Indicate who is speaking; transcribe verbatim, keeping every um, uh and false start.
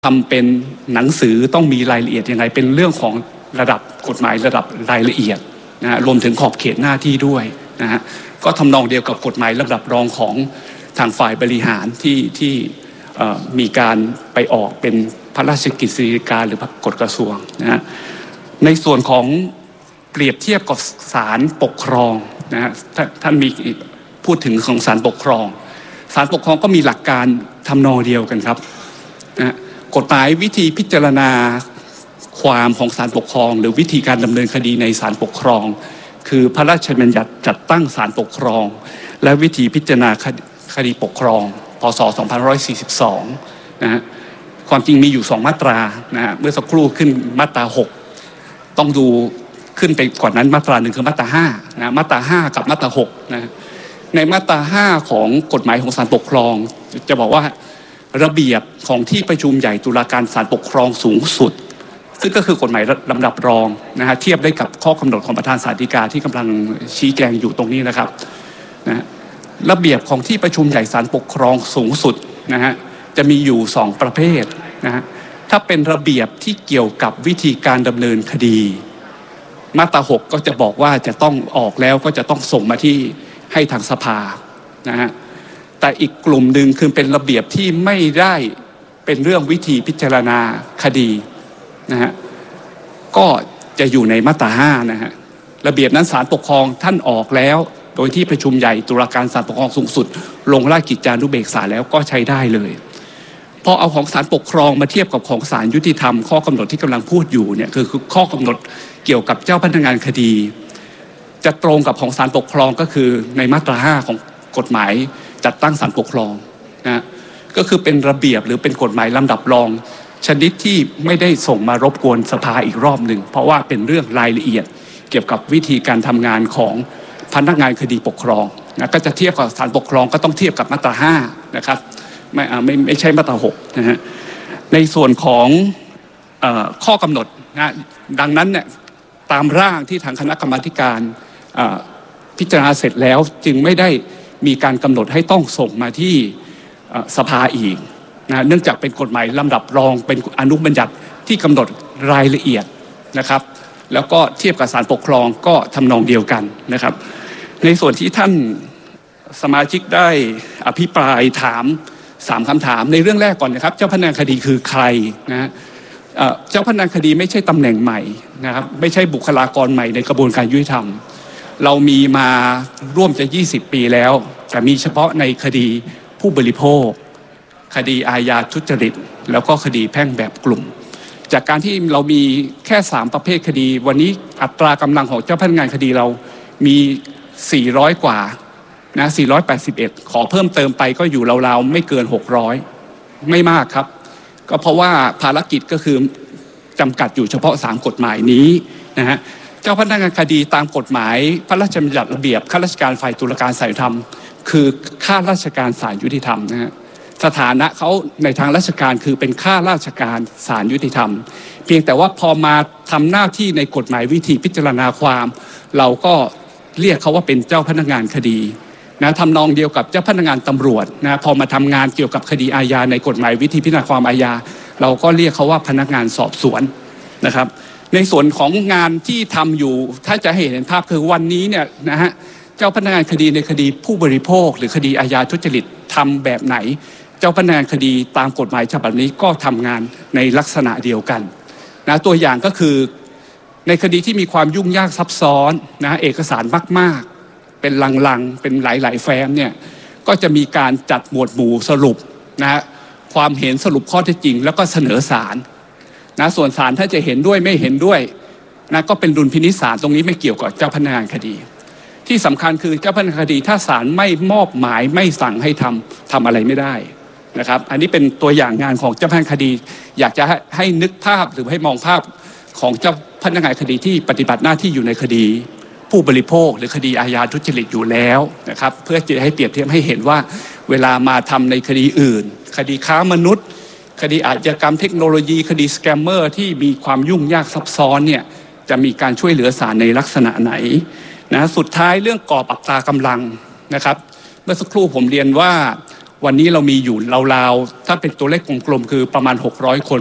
Speaker 1: ทำเป็นหนังสือต้องมีรายละเอียดยังไงเป็นเรื่องของระดับกฎหมายระดับรายละเอียดนะรวมถึงขอบเขตหน้าที่ด้วยนะฮะก็ทำนองเดียวกับกฎหมายระดับรองของทางฝ่ายบริหารที่ที่มีการไปออกเป็นพระราชกฤษฎีกาหรือกฎกระทรวงนะฮะในส่วนของเปรียบเทียบกับศาลปกครองนะฮะท่านมีพูดถึงของศาลปกครองศาลปกครองก็มีหลักการทำนองเดียวกันครับนะกฎหมายวิธีพิจารณาความของศาลปกครองหรือวิธีการดำเนินคดีในศาลปกครองคือพระราชบัญญัติจัดตั้งศาลปกครองและวิธีพิจารณาคดีปกครองพ.ศ. สองพันห้าร้อยสี่สิบสองนะฮะความจริงมีอยู่สองมาตรานะฮะเมื่อสักครู่ขึ้นมาตราหกต้องดูขึ้นไปกว่านั้นมาตราหนึ่งคือมาตราห้านะมาตราห้ากับมาตราหกนะในมาตราห้าของกฎหมายของศาลปกครองจะบอกว่าระเบียบของที่ประชุมใหญ่ตุลาการศาลปกครองสูงสุดซึ่งก็คือกฎหมายลำดับรองนะฮะเทียบได้กับข้อกำหนดของประธานศาลฎีกาที่กำลังชี้แจงอยู่ตรงนี้นะครับนะระเบียบของที่ประชุมใหญ่ศาลปกครองสูงสุดนะฮะจะมีอยู่สองประเภทนะฮะถ้าเป็นระเบียบที่เกี่ยวกับวิธีการดำเนินคดีมาตราหกก็จะบอกว่าจะต้องออกแล้วก็จะต้องส่งมาที่ให้ทางสภานะฮะแต่อีกกลุ่มหนึ่งคือเป็นระเบียบที่ไม่ได้เป็นเรื่องวิธีพิจารณาคดีนะฮะก็จะอยู่ในมาตราห้านะฮะระเบียบนั้นศาลปกครองท่านออกแล้วโดยที่ประชุมใหญ่ตุลาการศาลปกครองสูงสุดลงราชกิจจานุเบกษาแล้วก็ใช้ได้เลยพอเอาของศาลปกครองมาเทียบกับของศาลยุติธรรมข้อกำหนดที่กำลังพูดอยู่เนี่ยคือคือข้อกำหนดเกี่ยวกับเจ้าพนักงานคดีจะตรงกับของศาลปกครองก็คือในมาตราห้าของกฎหมายจัดตั้งศาลปกครองนะก็คือเป็นระเบียบหรือเป็นกฎหมายลำดับรองชนิดที่ไม่ได้ส่งมารบกวนสภาอีกรอบหนึ่งเพราะว่าเป็นเรื่องรายละเอียดเกี่ยวกับวิธีการทำงานของพนักงานคดีปกครองนะก็จะเทียบกับศาลปกครองก็ต้องเทียบกับมาตราห้านะครับไม่ไม่ไม่ใช่มาตราหกนะฮะในส่วนของเอ่อข้อกำหนดนะดังนั้นเนี่ยตามร่างที่ทางคณะกรรมาธิการพิจารณาเสร็จแล้วจึงไม่ได้มีการกำหนดให้ต้องส่งมาที่สภาอีกนะเนื่องจากเป็นกฎหมายลำดับรองเป็นอนุบัญญัติที่กำหนดรายละเอียดนะครับแล้วก็เทียบกับศาลปกครองก็ทำนองเดียวกันนะครับในส่วนที่ท่านสมาชิกได้อภิปรายถามสามคำถามในเรื่องแรกก่อนนะครับเจ้าพนักงานคดีคือใครนะเจ้าพนักงานคดีไม่ใช่ตำแหน่งใหม่นะครับไม่ใช่บุคลากรใหม่ในกระบวนการยุติธรรมเรามีมาร่วมจะยี่สิบปีแล้วแต่มีเฉพาะในคดีผู้บริโภคคดีอาญาทุจริตแล้วก็คดีแพ่งแบบกลุ่มจากการที่เรามีแค่สามประเภทคดีวันนี้อัตรากำลังของเจ้าพนักงานคดีเรามีสี่ร้อยกว่านะสี่ร้อยแปดสิบเอ็ดขอเพิ่มเติมไปก็อยู่ราวๆไม่เกินหกร้อยไม่มากครับก็เพราะว่าภารกิจก็คือจำกัดอยู่เฉพาะสามกฎหมายนี้นะฮะเจ้าพนักงานคดีตามกฎหมายพระราชบัญญัติระเบียบข้าราชการฝ่ายตุลาการศาลยุติธรรมคือข้าราชการศาลยุติธรรมนะฮะสถานะเขาในทางราชการคือเป็นข้าราชการศาลยุติธรรมเพียงแต่ว่าพอมาทำหน้าที่ในกฎหมายวิธีพิจารณาความเราก็เรียกเขาว่าเป็นเจ้าพนักงานคดีนะทำนองเดียวกับเจ้าพนักงานตำรวจนะพอมาทำงานเกี่ยวกับคดีอาญาในกฎหมายวิธีพิจารณาความอาญาเราก็เรียกเขาว่าพนักงานสอบสวนนะครับในส่วนของงานที่ทำอยู่ถ้าจะให้เห็นภาพคือวันนี้เนี่ยนะฮะเจ้าพนักงานคดีในคดีผู้บริโภคหรือคดีอาญาทุจริตทำแบบไหนเจ้าพนักงานคดีตามกฎหมายฉบับนี้ก็ทำงานในลักษณะเดียวกันนะตัวอย่างก็คือในคดีที่มีความยุ่งยากซับซ้อนนะเอกสารมากๆเป็นลังๆเป็นหลายๆแฟ้มเนี่ยก็จะมีการจัดหมวดหมู่สรุปนะฮะความเห็นสรุปข้อเท็จจริงแล้วก็เสนอศาลนะส่วนศาลถ้าจะเห็นด้วยไม่เห็นด้วยนะก็เป็นดุลพินิจศาลตรงนี้ไม่เกี่ยวกับเจ้าพนักงานคดีที่สำคัญคือเจ้าพนักงานคดีถ้าศาลไม่มอบหมายไม่สั่งให้ทำทำอะไรไม่ได้นะครับอันนี้เป็นตัวอย่างงานของเจ้าพนักงานคดีอยากจะให้นึกภาพหรือให้มองภาพของเจ้าพนักงานคดีที่ปฏิบัติหน้าที่อยู่ในคดีผู้บริโภคหรือคดีอาญาทุจริตอยู่แล้วนะครับเพื่อจะให้เปรียบเทียบให้เห็นว่าเวลามาทำในคดีอื่นคดีค้ามนุษย์คดีอาชญากรรมเทคโนโลยีคดีสแกมเมอร์ที่มีความยุ่งยากซับซ้อนเนี่ยจะมีการช่วยเหลือศาลในลักษณะไหนนะสุดท้ายเรื่องกรอบอัตรากำลังนะครับเมื่อสักครู่ผมเรียนว่าวันนี้เรามีอยู่ราวๆถ้าเป็นตัวเลขกลมๆคือประมาณหกร้อยคน